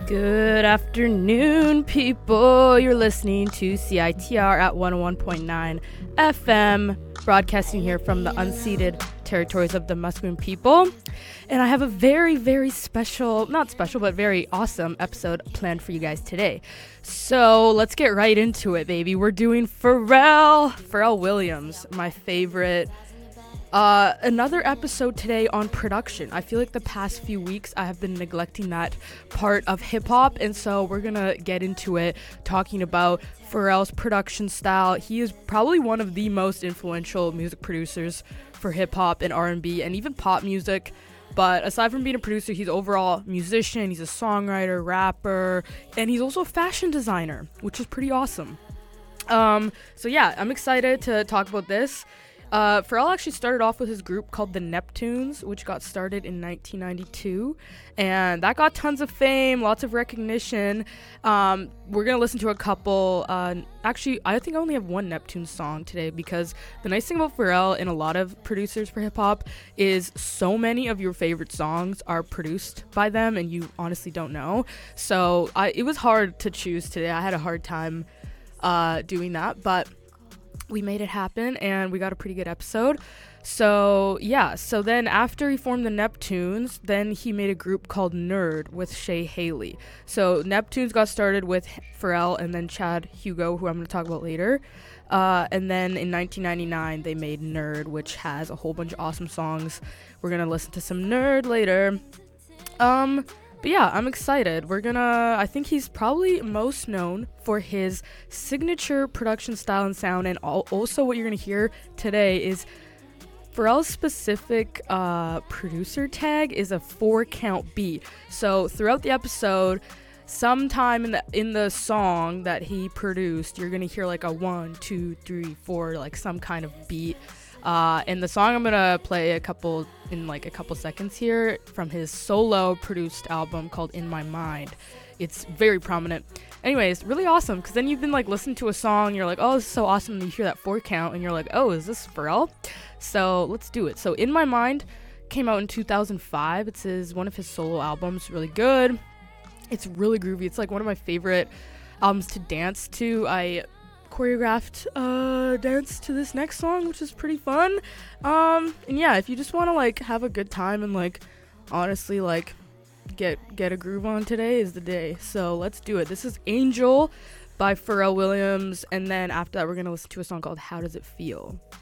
Good afternoon, people. You're listening to CITR at 101.9 FM, broadcasting here from the unceded territories of the Musqueam people. And I have a very, very special, not special, but very awesome episode planned for you guys today. So let's get right into it, baby. We're doing Pharrell Williams, my favorite. Another episode today on production. I feel like the past few weeks I have been neglecting that part of hip-hop, and so we're gonna get into it, talking about Pharrell's production style. He is probably one of the most influential music producers for hip-hop and R&B and even pop music. But aside from being a producer, he's overall musician, he's a songwriter, rapper, and he's also a fashion designer, which is pretty awesome. So yeah, I'm excited to talk about this. Pharrell actually started off with his group called the Neptunes, which got started in 1992, and that got tons of fame, lots of recognition. We're gonna listen to a couple. Actually, I think I only have one Neptunes song today, because the nice thing about Pharrell and a lot of producers for hip-hop is so many of your favorite songs are produced by them, and you honestly don't know. So it was hard to choose today. I had a hard time doing that, but we made it happen and we got a pretty good episode. So yeah, so then after he formed the Neptunes, then he made a group called Nerd with Shay Haley. So Neptunes got started with Pharrell and then Chad Hugo, who I'm going to talk about later. And then in 1999 they made Nerd, which has a whole bunch of awesome songs. We're going to listen to some Nerd later. But yeah, I'm excited. I think he's probably most known for his signature production style and sound, and also what you're gonna hear today is Pharrell's specific producer tag is a 4-count beat. So throughout the episode, sometime in the song that he produced, you're gonna hear like a 1, 2, 3, 4, like some kind of beat. And the song I'm gonna play a couple seconds here from his solo produced album called In My Mind. It's very prominent. Anyways, really awesome, because then you've been like listening to a song, you're like, oh, this is so awesome, and you hear that 4-count and you're like, oh, is this Pharrell? So let's do it. So In My Mind came out in 2005. It's one of his solo albums. Really good. It's really groovy. It's like one of my favorite albums to dance to. I choreographed dance to this next song, which is pretty fun. And yeah, if you just want to like have a good time and like honestly like get a groove on, today is the day. So let's do it. This is Angel by Pharrell Williams, and then after that we're gonna listen to a song called How Does It Feel.